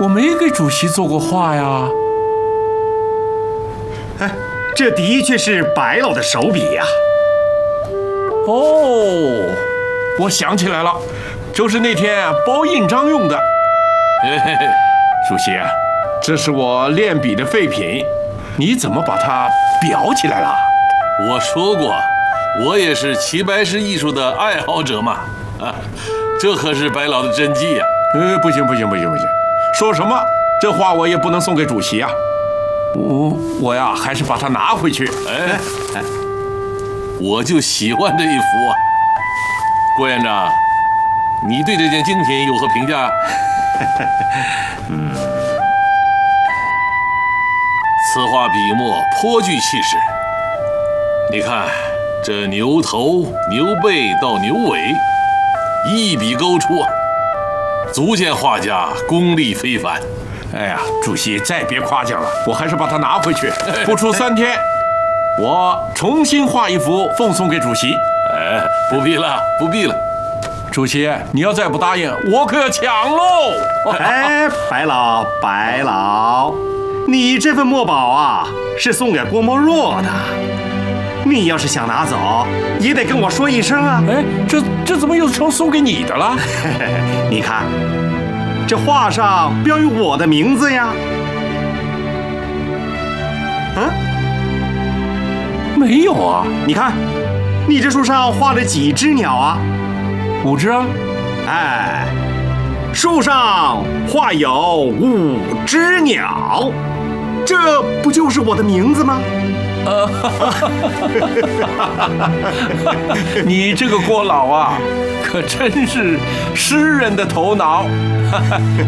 我没给主席做过画呀。 哎，这的确是白老的手笔呀。 哦，我想起来了，就是那天包印章用的。嘿嘿嘿，主席，这是我练笔的废品，你怎么把它裱起来了？ 我说过，我也是齐白石艺术的爱好者嘛。啊，这可是白老的真迹呀。 不行，说什么这画我也不能送给主席啊。我呀，还是把它拿回去。 哎，我就喜欢这一幅啊。郭院长，你对这件精品有何评价？此画笔墨颇具气势。你看这牛头、牛背到牛尾，一笔勾出啊，足见画家功力非凡。 哎呀，主席再别夸奖了，我还是把它拿回去。不出3天，我重新画一幅奉送给主席。 哎，不必了。 主席，你要再不答应，我可要抢喽！ 哎，白老，你这份墨宝啊，是送给郭沫若的。你要是想拿走，也得跟我说一声啊。 哎，这怎么又成送给你的了？ 你看，这画上标有我的名字呀。 没有啊。 你看，你这树上画了几只鸟啊 ？5只啊。 哎，树上画有5只鸟，这不就是我的名字吗？ 你这个郭老啊，可真是诗人的头脑。